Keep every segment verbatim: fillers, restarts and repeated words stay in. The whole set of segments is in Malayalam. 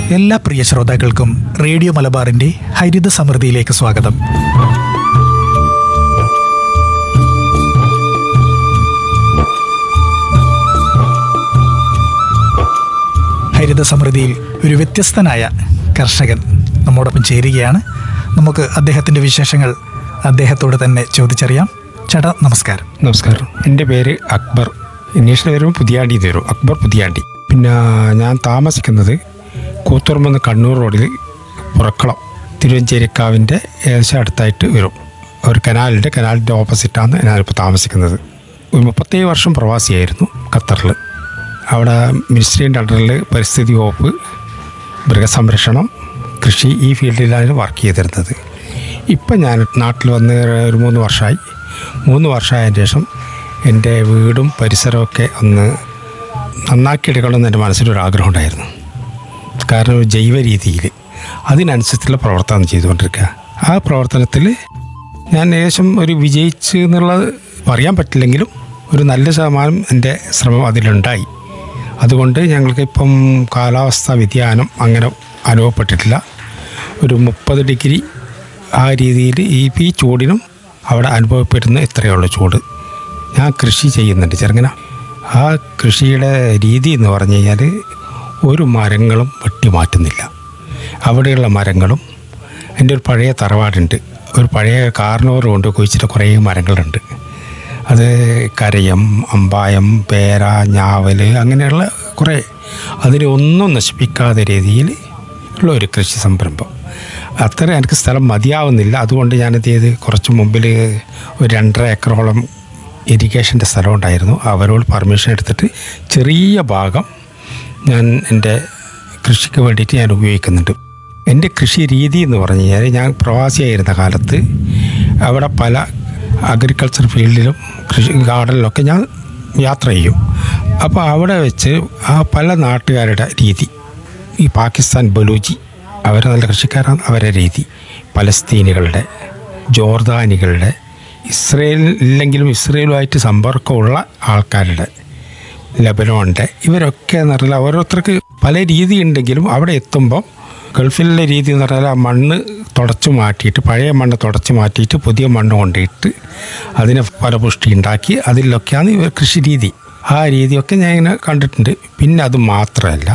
എല്ലാ പ്രിയ ശ്രോതാക്കൾക്കും റേഡിയോ മലബാറിൻ്റെ ഹരിത സമൃദ്ധിയിലേക്ക് സ്വാഗതം. ഹരിത സമൃദ്ധിയിൽ ഒരു വ്യത്യസ്തനായ കർഷകൻ നമ്മോടൊപ്പം ചേരുകയാണ്. നമുക്ക് അദ്ദേഹത്തിൻ്റെ വിശേഷങ്ങൾ അദ്ദേഹത്തോട് തന്നെ ചോദിച്ചറിയാം. ചേട്ടാ നമസ്കാരം. നമസ്കാരം. എൻ്റെ പേര് അക്ബർ. ഇംഗ്ലീഷിൽ വരുമ്പോൾ പുതിയാണ്ടി തരും, അക്ബർ പുതിയാണ്ടി. പിന്നെ ഞാൻ താമസിക്കുന്നത് കൂത്തുറമ്പെന്ന് കണ്ണൂർ റോഡിൽ പുറക്കളം തിരുവഞ്ചേരിക്കാവിൻ്റെ ഏകദേശം അടുത്തായിട്ട് വരും. ഒരു കനാലിൻ്റെ കനാലിൻ്റെ ഓപ്പോസിറ്റാണ് ഞാനിപ്പോൾ താമസിക്കുന്നത്. ഒരു മുപ്പത്തേഴ് വർഷം പ്രവാസിയായിരുന്നു ഖത്തറിൽ. അവിടെ മിനിസ്ട്രീൻ്റെ അണ്ടറിൽ പരിസ്ഥിതി വകുപ്പ്, മൃഗസംരക്ഷണം, കൃഷി, ഈ ഫീൽഡിലാണ് വർക്ക് ചെയ്തിരുന്നത്. ഇപ്പം ഞാൻ നാട്ടിൽ വന്ന് ഒരു മൂന്ന് വർഷമായി. മൂന്ന് വർഷമായതിന് ശേഷം എൻ്റെ വീടും പരിസരമൊക്കെ ഒന്ന് നന്നാക്കിയെടുക്കണമെന്ന് എൻ്റെ മനസ്സിലൊരാഗ്രഹം ഉണ്ടായിരുന്നു. കാരണം ഒരു ജൈവ രീതിയിൽ അതിനനുസരിച്ചുള്ള പ്രവർത്തനം ചെയ്തുകൊണ്ടിരിക്കുക. ആ പ്രവർത്തനത്തിൽ ഞാൻ ഏകദേശം ഒരു വിജയിച്ച് എന്നുള്ളത് പറയാൻ പറ്റില്ലെങ്കിലും ഒരു നല്ല ശതമാനം എൻ്റെ ശ്രമം അതിലുണ്ടായി. അതുകൊണ്ട് ഞങ്ങൾക്കിപ്പം കാലാവസ്ഥാ വ്യതിയാനം അങ്ങനെ അനുഭവപ്പെട്ടിട്ടില്ല. ഒരു മുപ്പത് ഡിഗ്രി ആ രീതിയിൽ ഈ ഈ ചൂടിനും അവിടെ അനുഭവപ്പെടുന്ന ഇത്രയുള്ള ചൂട്. ഞാൻ കൃഷി ചെയ്യുന്നുണ്ട് ചെറുങ്ങനെ. ആ കൃഷിയുടെ രീതി എന്ന് പറഞ്ഞു കഴിഞ്ഞാൽ ഒരു മരങ്ങളും വെട്ടി മാറ്റുന്നില്ല. അവിടെയുള്ള മരങ്ങളും, എൻ്റെ ഒരു പഴയ തറവാടുണ്ട്, ഒരു പഴയ കാർണോറ് കൊണ്ട് കുഴിച്ചിട്ട് കുറേ മരങ്ങളുണ്ട്. അത് കരയം, അമ്പായം, പേര, ഞാവൽ, അങ്ങനെയുള്ള കുറേ, അതിനെ ഒന്നും നശിപ്പിക്കാത്ത രീതിയിൽ ഉള്ള ഒരു കൃഷി സംരംഭം. അത്ര എനിക്ക് സ്ഥലം മതിയാവുന്നില്ല. അതുകൊണ്ട് ഞാനെന്ത് ചെയ്ത് കുറച്ച് മുമ്പിൽ ഒരു രണ്ടര ഏക്കറോളം ഇറിഗേഷൻ്റെ സ്ഥലം ഉണ്ടായിരുന്നു. അവരോട് പെർമിഷൻ എടുത്തിട്ട് ചെറിയ ഭാഗം ഞാൻ എൻ്റെ കൃഷിക്ക് വേണ്ടിയിട്ട് ഞാൻ ഉപയോഗിക്കുന്നുണ്ട്. എൻ്റെ കൃഷി രീതി എന്ന് പറഞ്ഞു കഴിഞ്ഞാൽ, ഞാൻ പ്രവാസിയായിരുന്ന കാലത്ത് അവിടെ പല അഗ്രികൾച്ചർ ഫീൽഡിലും കൃഷി ഗാർഡനിലൊക്കെ ഞാൻ യാത്ര ചെയ്യും. അപ്പോൾ അവിടെ വെച്ച് ആ പല നാട്ടുകാരുടെ രീതി, ഈ പാകിസ്ഥാൻ ബലൂചി അവർ നല്ല കൃഷിക്കാരാണ്, അവരുടെ രീതി, പലസ്തീനികളുടെ, ജോർദാനികളുടെ, ഇസ്രയേൽ ഇല്ലെങ്കിലും ഇസ്രയേലുമായിട്ട് സമ്പർക്കമുള്ള ആൾക്കാരുടെ, ലബനോണിൻ്റെ, ഇവരൊക്കെ എന്ന് പറഞ്ഞാൽ ഓരോരുത്തർക്ക് പല രീതി ഉണ്ടെങ്കിലും അവിടെ എത്തുമ്പോൾ ഗൾഫിലെ രീതി എന്ന് പറഞ്ഞാൽ ആ മണ്ണ് തുടച്ചു മാറ്റിയിട്ട്, പഴയ മണ്ണ് തുടച്ചു മാറ്റിയിട്ട് പുതിയ മണ്ണ് കൊണ്ടിട്ട് അതിനെ ഫലപുഷ്ടി ഉണ്ടാക്കി അതിലൊക്കെയാണ് ഇവർ കൃഷി രീതി. ആ രീതിയൊക്കെ ഞാൻ ഇങ്ങനെ കണ്ടിട്ടുണ്ട്. പിന്നെ അത് മാത്രമല്ല,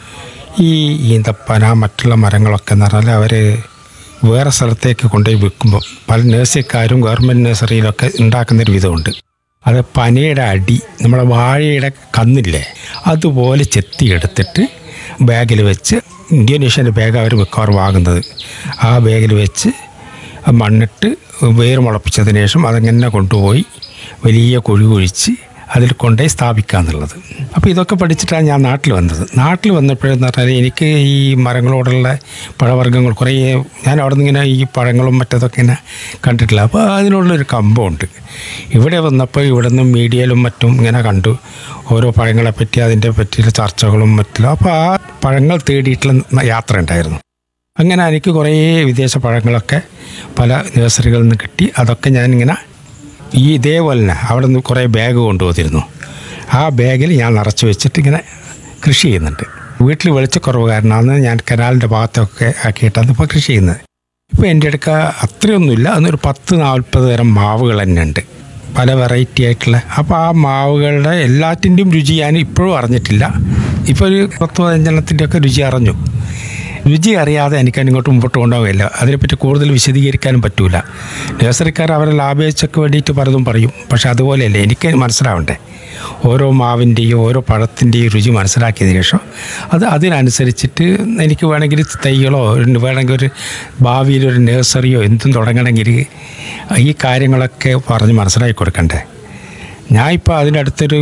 ഈ ഈന്തപ്പന മറ്റുള്ള മരങ്ങളൊക്കെ എന്ന് പറഞ്ഞാൽ അവർ വേറെ സ്ഥലത്തേക്ക് കൊണ്ടുപോയി വിൽക്കുമ്പോൾ പല നഴ്സറിക്കാരും ഗവൺമെൻറ് നഴ്സറിയിലൊക്കെ ഉണ്ടാക്കുന്നൊരു വിധമുണ്ട്. അത് പനയുടെ അടി, നമ്മുടെ വാഴയുടെ കന്നില്ലേ, അതുപോലെ ചെത്തിയെടുത്തിട്ട് ബാഗിൽ വെച്ച്, ഇന്തോനേഷ്യൻ്റെ ബാഗ് അവർ മിക്കവാറും വാങ്ങുന്നത്, ആ ബാഗിൽ വെച്ച് മണ്ണിട്ട് വേര് മുളപ്പിച്ചതിന് ശേഷം അതങ്ങനെ കൊണ്ടുപോയി വലിയ കുഴി കുഴിച്ച് അതിൽ കൊണ്ടുപോയി സ്ഥാപിക്കുക എന്നുള്ളത്. അപ്പോൾ ഇതൊക്കെ പഠിച്ചിട്ടാണ് ഞാൻ നാട്ടിൽ വന്നത്. നാട്ടിൽ വന്നപ്പോഴെന്ന് പറഞ്ഞാൽ എനിക്ക് ഈ മരങ്ങളോടുള്ള പഴവർഗ്ഗങ്ങൾ കുറേ, ഞാൻ അവിടെ നിന്ന് ഇങ്ങനെ ഈ പഴങ്ങളും മറ്റതൊക്കെ ഇങ്ങനെ കണ്ടിട്ടില്ല. അപ്പോൾ അതിനുള്ളൊരു കമ്പമുണ്ട്. ഇവിടെ വന്നപ്പോൾ ഇവിടെ നിന്ന് മീഡിയയിലും മറ്റും ഇങ്ങനെ കണ്ടു ഓരോ പഴങ്ങളെപ്പറ്റി, അതിൻ്റെ പറ്റിയുള്ള ചർച്ചകളും മറ്റും. അപ്പോൾ ആ പഴങ്ങൾ തേടിയിട്ടുള്ള യാത്ര ഉണ്ടായിരുന്നു. അങ്ങനെ എനിക്ക് കുറേ വിദേശ പഴങ്ങളൊക്കെ പല നഴ്സറികളിൽ നിന്ന് കിട്ടി. അതൊക്കെ ഞാനിങ്ങനെ ഈ ഇതേപോലെ തന്നെ അവിടെ നിന്ന് കുറേ ബാഗ് കൊണ്ടുപോയിരുന്നു. ആ ബാഗിൽ ഞാൻ നിറച്ച് വെച്ചിട്ട് ഇങ്ങനെ കൃഷി ചെയ്യുന്നുണ്ട്. വീട്ടിൽ വെളിച്ചക്കുറവ് കാരണമാണ് ഞാൻ കനാലിൻ്റെ ഭാഗത്തൊക്കെ ആക്കിയിട്ടാണ് ഇപ്പോൾ കൃഷി ചെയ്യുന്നത്. ഇപ്പോൾ എൻ്റെ അടുക്ക അത്രയൊന്നുമില്ല, അന്നൊരു പത്ത് നാൽപ്പത് തരം മാവുകൾ തന്നെ ഉണ്ട്, പല വെറൈറ്റി ആയിട്ടുള്ള. അപ്പോൾ ആ മാവുകളുടെ എല്ലാറ്റിൻ്റെയും രുചി ഞാൻ ഇപ്പോഴും അറിഞ്ഞിട്ടില്ല. ഇപ്പോൾ ഒരു പത്ത് പതിനഞ്ചെണ്ണത്തിൻ്റെയൊക്കെ രുചി അറിഞ്ഞു. രുചി അറിയാതെ എനിക്കതിന് ഇങ്ങോട്ട് മുമ്പോട്ട് കൊണ്ടുപോകില്ല. അതിനെപ്പറ്റി കൂടുതൽ വിശദീകരിക്കാനും പറ്റൂല. നഴ്സറിക്കാർ അവരെ ലാഭേച്ഛയ്ക്ക് വേണ്ടിയിട്ട് പലതും പറയും. പക്ഷെ അതുപോലെയല്ലേ എനിക്ക് മനസ്സിലാവണ്ടേ. ഓരോ മാവിൻ്റെയും ഓരോ പഴത്തിൻ്റെയും രുചി മനസ്സിലാക്കിയതിന് ശേഷം അത് അതിനനുസരിച്ചിട്ട് എനിക്ക് വേണമെങ്കിൽ തൈകളോ വേണമെങ്കിൽ ഒരു ഭാവിയിലൊരു നഴ്സറിയോ എന്തും തുടങ്ങണമെങ്കിൽ ഈ കാര്യങ്ങളൊക്കെ പറഞ്ഞ് മനസ്സിലാക്കി കൊടുക്കണ്ടേ. ഞാൻ ഇപ്പോൾ അതിനടുത്തൊരു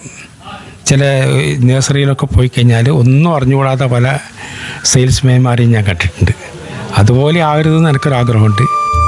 ചില നഴ്സറിയിലൊക്കെ പോയി കഴിഞ്ഞാൽ ഒന്നും അറിഞ്ഞുകൂടാത്ത പല സെയിൽസ്മാൻമാരെയും ഞാൻ കണ്ടിട്ടുണ്ട്. അതുപോലെ ആവരുതെന്ന് എനിക്കൊരാഗ്രഹമുണ്ട്.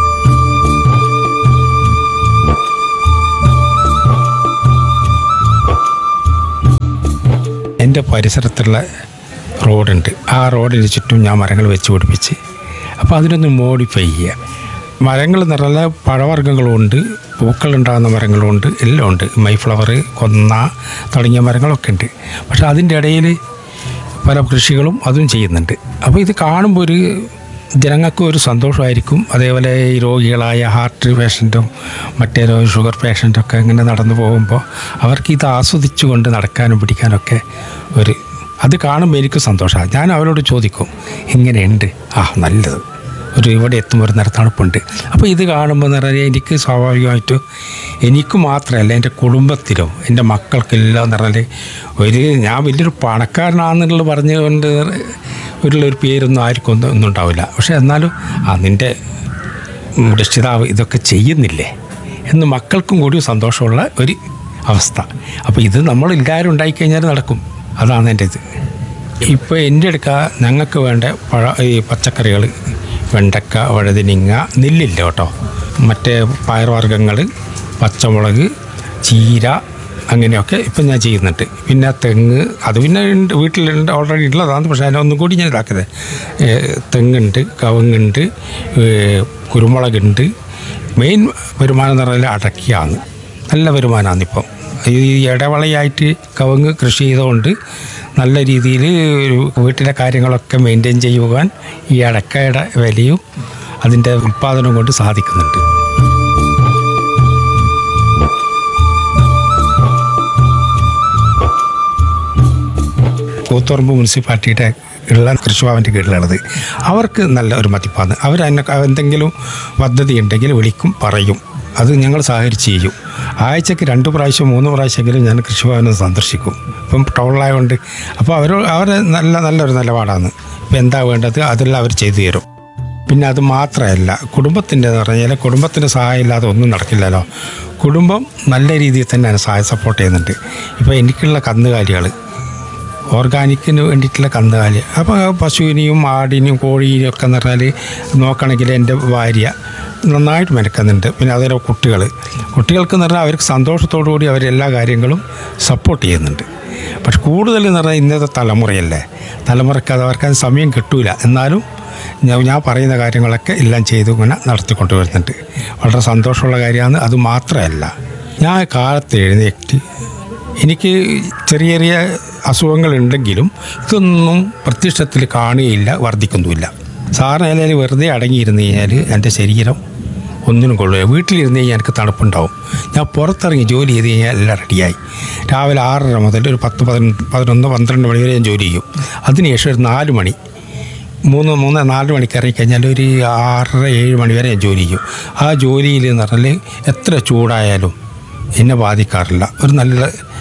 എൻ്റെ പരിസരത്തുള്ള റോഡുണ്ട്. ആ റോഡിന് ചുറ്റും ഞാൻ മരങ്ങൾ വെച്ച് പിടിപ്പിച്ച്, അപ്പോൾ അതിനൊന്ന് മോഡിഫൈ ചെയ്യുക. മരങ്ങൾ നിറയെ പഴവർഗ്ഗങ്ങളുമുണ്ട്, പൂക്കളുണ്ടാകുന്ന മരങ്ങളുമുണ്ട്, എല്ലാം ഉണ്ട്. മൈഫ്ലവർ, കൊന്ന തുടങ്ങിയ മരങ്ങളൊക്കെ ഉണ്ട്. പക്ഷെ അതിൻ്റെ ഇടയിൽ പല കൃഷികളും അതും ചെയ്യുന്നുണ്ട്. അപ്പോൾ ഇത് കാണുമ്പോൾ ഒരു ജനങ്ങൾക്ക് ഒരു സന്തോഷമായിരിക്കും. അതേപോലെ ഈ രോഗികളായ ഹാർട്ട് പേഷ്യൻറ്റും മറ്റേ ഷുഗർ പേഷ്യൻറ്റൊക്കെ ഇങ്ങനെ നടന്നു പോകുമ്പോൾ അവർക്ക് ഇത് ആസ്വദിച്ചു കൊണ്ട് നടക്കാനും പിടിക്കാനൊക്കെ ഒരു അത് കാണുമ്പോൾ എനിക്ക് സന്തോഷമാണ്. ഞാൻ അവരോട് ചോദിക്കും എങ്ങനെയുണ്ട്, ആ നല്ലത്, ഒരു ഇവിടെ എത്തുമ്പോൾ ഒരു നിറത്തണുപ്പുണ്ട്. അപ്പോൾ ഇത് കാണുമ്പോൾ എന്ന് പറഞ്ഞാൽ എനിക്ക് സ്വാഭാവികമായിട്ടും എനിക്ക് മാത്രമല്ല എൻ്റെ കുടുംബത്തിലും എൻ്റെ മക്കൾക്കെല്ലാം എന്ന് പറഞ്ഞാൽ ഒരു ഞാൻ വലിയൊരു പണക്കാരനാണെന്നുള്ളത് പറഞ്ഞുകൊണ്ട് ഒരു പേരൊന്നും ആർക്കും ഒന്നും ഒന്നും ഉണ്ടാവില്ല. പക്ഷേ എന്നാലും ആ നിൻ്റെ രക്ഷിതാവ് ഇതൊക്കെ ചെയ്യുന്നില്ലേ എന്ന് മക്കൾക്കും കൂടി സന്തോഷമുള്ള ഒരു അവസ്ഥ. അപ്പോൾ ഇത് നമ്മൾ എല്ലാവരും ഉണ്ടായിക്കഴിഞ്ഞാൽ നടക്കും. അതാണ് എൻ്റെ ഇത്. ഇപ്പോൾ എൻ്റെ അടുക്ക ഞങ്ങൾക്ക് വേണ്ട പഴ ഈ പച്ചക്കറികൾ വെണ്ടക്ക, വഴുതനങ്ങ, നെല്ലില്ല കേട്ടോ, മറ്റേ പയർവർഗ്ഗങ്ങൾ, പച്ചമുളക്, ചീര, അങ്ങനെയൊക്കെ ഇപ്പം ഞാൻ ചെയ്യുന്നുണ്ട്. പിന്നെ തെങ്ങ്, അത് പിന്നെ ഉണ്ട്, വീട്ടിലുണ്ട്, ഓൾറെഡി ഉള്ളതാണ്. പക്ഷേ അതിനൊന്നും കൂടി ഞാൻ ഇതാക്കുന്നത് തെങ്ങുണ്ട്, കവുങ്ങുണ്ട്, കുരുമുളകുണ്ട്. മെയിൻ വരുമാനം എന്ന് പറഞ്ഞാൽ അടയ്ക്കയാണ്. നല്ല വരുമാനമാണ് ഇപ്പം. ഈ ഇടവളയായിട്ട് കവുങ്ങ് കൃഷി ചെയ്തുകൊണ്ട് നല്ല രീതിയിൽ വീട്ടിലെ കാര്യങ്ങളൊക്കെ മെയിൻറ്റെയിൻ ചെയ്യുവാൻ ഈ അടക്കയുടെ വിലയും അതിൻ്റെ ഉൽപ്പാദനവും കൊണ്ട് സാധിക്കുന്നുണ്ട്. കൂത്തുപറമ്പ് മുനിസിപ്പാലിറ്റിയുടെ ഉള്ള കൃഷിഭവൻ്റെ കീഴിലുള്ളത് അവർക്ക് നല്ല ഒരു മതിപ്പാണ്. അവർ എന്തെങ്കിലും പദ്ധതി ഉണ്ടെങ്കിൽ വിളിക്കും, പറയും, അത് ഞങ്ങൾ സഹകരിച്ച് ചെയ്യും. ആഴ്ചക്ക് രണ്ട് പ്രാവശ്യം മൂന്ന് പ്രാവശ്യമെങ്കിലും ഞാൻ കൃഷിഭവനം സന്ദർശിക്കും. ഇപ്പം ടൗണിലായതുകൊണ്ട് അപ്പോൾ അവർ അവർ നല്ല നല്ലൊരു നിലപാടാണ്. ഇപ്പം എന്താ വേണ്ടത് അതെല്ലാം അവർ ചെയ്തു തരും. പിന്നെ അത് മാത്രമല്ല, കുടുംബത്തിൻ്റെ എന്ന് പറഞ്ഞാൽ കുടുംബത്തിൻ്റെ സഹായം ഇല്ലാതെ ഒന്നും നടക്കില്ലല്ലോ. കുടുംബം നല്ല രീതിയിൽ തന്നെ സഹായം സപ്പോർട്ട് ചെയ്യുന്നുണ്ട്. ഇപ്പോൾ എനിക്കുള്ള കന്നുകാലികൾ ഓർഗാനിക്കിന് വേണ്ടിയിട്ടുള്ള കന്നുകാലി, അപ്പോൾ പശുവിനെയും ആടിനെയും കോഴിനെയും ഒക്കെ എന്ന് പറഞ്ഞാൽ നോക്കണമെങ്കിൽ എൻ്റെ ഭാര്യ നന്നായിട്ട് മെനക്കുന്നുണ്ട്. പിന്നെ അതുപോലെ കുട്ടികൾ കുട്ടികൾക്ക് എന്ന് പറഞ്ഞാൽ അവർക്ക് സന്തോഷത്തോടു കൂടി അവരെല്ലാ കാര്യങ്ങളും സപ്പോർട്ട് ചെയ്യുന്നുണ്ട്. പക്ഷെ കൂടുതൽ എന്ന് പറഞ്ഞാൽ ഇന്നത്തെ തലമുറയല്ലേ, തലമുറയ്ക്ക് അത് അവർക്ക് അത് സമയം കിട്ടൂല. എന്നാലും ഞാൻ ഞാൻ പറയുന്ന കാര്യങ്ങളൊക്കെ എല്ലാം ചെയ്തു ഇങ്ങനെ നടത്തിക്കൊണ്ട് വരുന്നുണ്ട്. വളരെ സന്തോഷമുള്ള കാര്യമാണ്. അത് മാത്രമല്ല, ഞാൻ കാലത്ത് എഴുന്നേറ്റ് എനിക്ക് ചെറിയ ചെറിയ അസുഖങ്ങളുണ്ടെങ്കിലും ഇതൊന്നും പ്രത്യക്ഷത്തിൽ കാണുകയില്ല, വർദ്ധിക്കുന്നുമില്ല. സാറിന് അല്ലെങ്കിൽ വെറുതെ അടങ്ങിയിരുന്നു കഴിഞ്ഞാൽ എൻ്റെ ശരീരം ഒന്നിനും കൊള്ളുക. വീട്ടിലിരുന്ന് കഴിഞ്ഞാൽ എനിക്ക് തണുപ്പുണ്ടാവും. ഞാൻ പുറത്തിറങ്ങി ജോലി ചെയ്ത് കഴിഞ്ഞാൽ എല്ലാം റെഡിയായി. രാവിലെ ആറര മുതൽ ഒരു പത്ത് പതിനൊന്ന് പതിനൊന്ന് പന്ത്രണ്ട് മണി വരെ ഞാൻ ജോലി ചെയ്യും. അതിനുശേഷം ഒരു നാല് മണി മൂന്ന് മൂന്ന് നാല് മണിക്ക് ഇറങ്ങിക്കഴിഞ്ഞാൽ ഒരു ആറര ഏഴ് മണി വരെ ഞാൻ ജോലി ചെയ്യും. ആ ജോലിയിൽ എന്ന് പറഞ്ഞാൽ എത്ര ചൂടായാലും എന്നെ ബാധിക്കാറില്ല. ഒരു നല്ല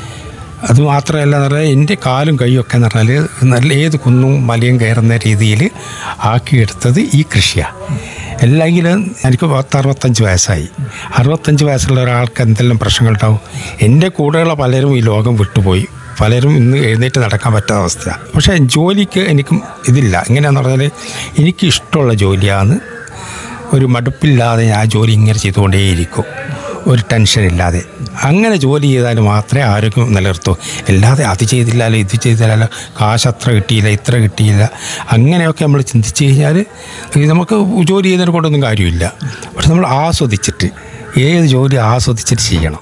അത് മാത്രമല്ല എന്ന് പറഞ്ഞാൽ എൻ്റെ കാലും കൈയൊക്കെ എന്ന് പറഞ്ഞാൽ നല്ല ഏത് കുന്നും മലയും കയറുന്ന രീതിയിൽ ആക്കിയെടുത്തത് ഈ കൃഷിയാണ്. അല്ലെങ്കിലും എനിക്ക് പത്ത് അറുപത്തഞ്ച് വയസ്സായി. അറുപത്തഞ്ച് വയസ്സുള്ള ഒരാൾക്ക് എന്തെല്ലാം പ്രശ്നങ്ങളുണ്ടാവും. എൻ്റെ കൂടെയുള്ള പലരും ഈ ലോകം വിട്ടുപോയി, പലരും ഇന്ന് എഴുന്നേറ്റ് നടക്കാൻ പറ്റാത്ത അവസ്ഥയാണ്. പക്ഷേ ജോലിക്ക് എനിക്കും ഇതില്ല. എങ്ങനെയാണെന്ന് പറഞ്ഞാൽ എനിക്ക് ഇഷ്ടമുള്ള ജോലിയാണ്. ഒരു മടുപ്പില്ലാതെ ഞാൻ ജോലി ഇങ്ങനെ ചെയ്തുകൊണ്ടേയിരിക്കും, ഒരു ടെൻഷനില്ലാതെ. അങ്ങനെ ജോലി ചെയ്താൽ മാത്രമേ ആരോഗ്യം നിലനിർത്തൂ. അല്ലാതെ അത് ചെയ്തില്ലല്ലോ ഇത് ചെയ്തില്ലല്ലോ കാശ് അത്ര കിട്ടിയില്ല ഇത്ര കിട്ടിയില്ല അങ്ങനെയൊക്കെ നമ്മൾ ചിന്തിച്ച് കഴിഞ്ഞാൽ നമുക്ക് ജോലി ചെയ്യുന്നതിനെ കൊണ്ടൊന്നും കാര്യമില്ല. പക്ഷെ നമ്മൾ ആസ്വദിച്ചിട്ട് ഏത് ജോലി ആസ്വദിച്ചിട്ട് ചെയ്യണം.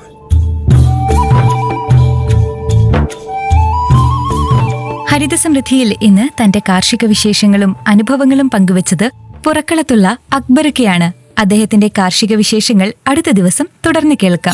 ഹരിതസമൃദ്ധിയിൽ ഇന്ന് തന്റെ കാർഷിക വിശേഷങ്ങളും അനുഭവങ്ങളും പങ്കുവച്ചത് പുറക്കളത്തുള്ള അക്ബർക്കയാണ്. അദ്ദേഹത്തിന്റെ കാർഷിക വിശേഷങ്ങൾ അടുത്ത ദിവസം തുടർന്ന് കേൾക്കാം.